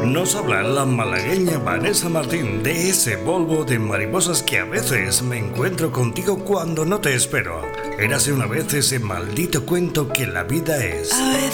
Nos habla la malagueña Vanessa Martín de ese Volvo de mariposas que a veces me encuentro contigo cuando no te espero. Érase una vez ese maldito cuento que la vida es.